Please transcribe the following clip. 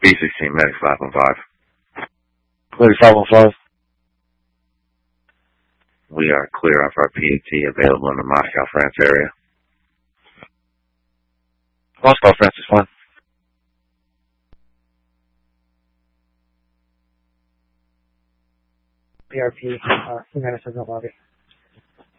B-16, Medic 515. Clear 515. We are clear off our PAT available in the Moscow, France area. Moscow, France is fine. BRP, United Signal Lobby.